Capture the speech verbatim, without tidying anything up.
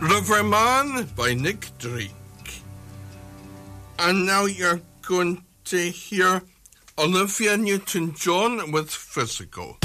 Riverman by Nick Drake. And now you're going to hear Olivia Newton-John with Physical.